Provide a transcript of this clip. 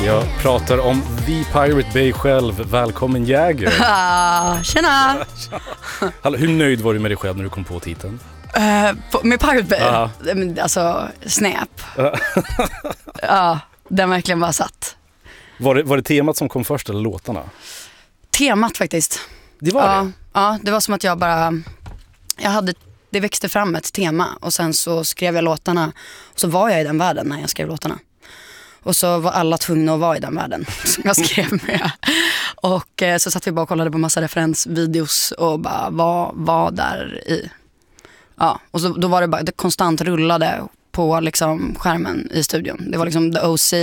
Jag pratar om The Pirate Bay själv. Välkommen Jäger. Tjena! Hallå, hur nöjd var du med dig själv när du kom på titeln? Med Pirate Bay? Alltså, snäpp. Ja, den verkligen bara satt. Var det temat som kom först eller låtarna? Temat faktiskt. Det var det? Ja, det var som att det växte fram ett tema och sen så skrev jag låtarna och så var jag i den världen när jag skrev låtarna. Och så var alla tvungna att vara i den världen som jag skrev med. Och så satt vi bara och kollade på massa referensvideos och bara var där i. Ja, och så, då var det bara, det konstant rullade på liksom skärmen i studion. Det var liksom The OC